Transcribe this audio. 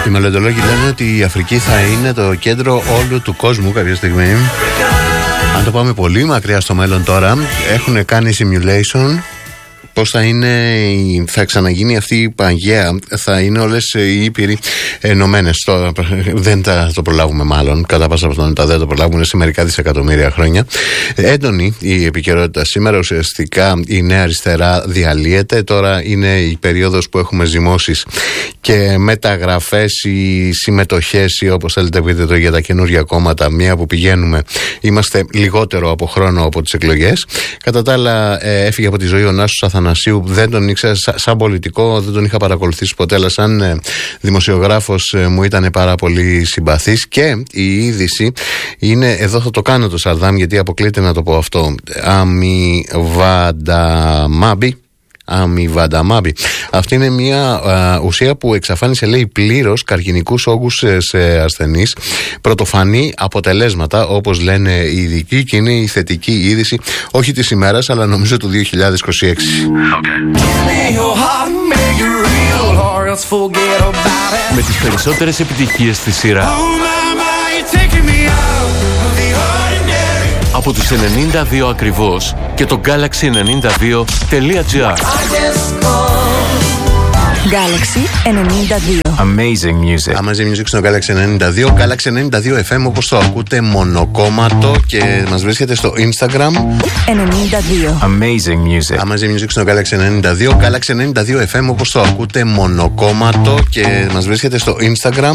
Οι μελλοντολόγοι λένε ότι η Αφρική θα είναι το κέντρο όλου του κόσμου κάποια στιγμή. Αν το πάμε πολύ μακριά στο μέλλον τώρα, έχουν κάνει simulation πώς θα ξαναγίνει αυτή η Παγαία. Θα είναι όλες οι ήπειροι ενωμένες. Δεν θα το προλάβουμε μάλλον. Κατά πάσα πιθανότητα δεν το προλάβουμε σε μερικά δισεκατομμύρια χρόνια. Έντονη η επικαιρότητα σήμερα. Ουσιαστικά η νέα αριστερά διαλύεται. Τώρα είναι η περίοδος που έχουμε ζυμώσεις και μεταγραφές ή συμμετοχές ή όπως θέλετε πείτε το για τα καινούργια κόμματα. Μία που πηγαίνουμε, είμαστε λιγότερο από χρόνο από τις εκλογές. Κατά τα άλλα, έφυγε από τη ζωή ο Νάσος Αθανασίου. Δεν τον ήξερα σαν πολιτικό, δεν τον είχα παρακολουθήσει ποτέ, αλλά σαν δημοσιογράφος μου ήταν πάρα πολύ συμπαθής. Και η είδηση είναι, εδώ θα το κάνω το Σαρδάμ γιατί αποκλείται να το πω αυτό, αμιβανταμάμπι. Αυτή είναι μια ουσία που εξαφάνισε, λέει, πλήρως καρκινικούς όγκους σε ασθενείς. Πρωτοφανή αποτελέσματα, όπως λένε οι ειδικοί, και είναι η θετική είδηση όχι της ημέρας, αλλά νομίζω του 2026. Με τις περισσότερες επιτυχίες στη σειρά. Από τους 92 ακριβώς και το Galaxy92.gr. Galaxy 92. Amazing music. Amazing music στο Galaxy 92. Galaxy 92 FM, όπως το ακούτε, μονοκόμματο, και μας βρίσκεται στο Instagram 92. Amazing music. Amazing music στο Galaxy 92. Galaxy 92 FM, όπως το ακούτε, μονοκόμματο, και μας βρίσκεται στο Instagram